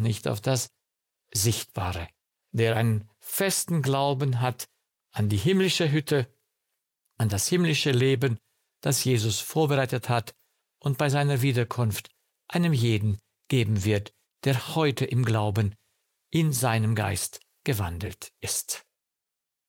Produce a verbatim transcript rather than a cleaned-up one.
nicht auf das Sichtbare, der einen festen Glauben hat an die himmlische Hütte, an das himmlische Leben, das Jesus vorbereitet hat und bei seiner Wiederkunft einem jeden geben wird, der heute im Glauben in seinem Geist gewandelt ist.